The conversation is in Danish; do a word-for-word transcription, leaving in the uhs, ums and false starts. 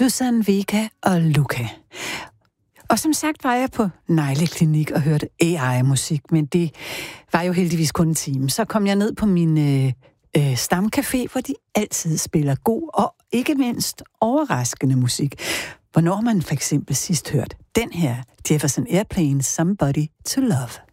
Susan Vega og Luca. Og som sagt var jeg på negleklinik og hørte A I-musik, men det var jo heldigvis kun en time. Så kom jeg ned på min øh, øh, stamcafé, hvor de altid spiller god og ikke mindst overraskende musik. Hvornår man for eksempel sidst hørt den her Jefferson Airplane, Somebody to Love.